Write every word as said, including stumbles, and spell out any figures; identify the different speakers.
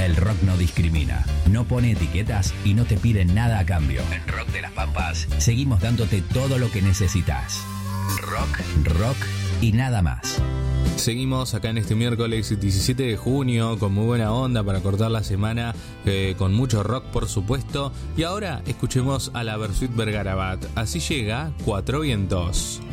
Speaker 1: El rock no discrimina, no pone etiquetas y no te pide nada a cambio. En Rock de las Pampas seguimos dándote todo lo que necesitas. Rock, rock y nada más.
Speaker 2: Seguimos acá en este miércoles diecisiete de junio con muy buena onda para cortar la semana, eh, con mucho rock por supuesto. Y ahora escuchemos a la Bersuit Vergarabat. Así llega Cuatro Vientos.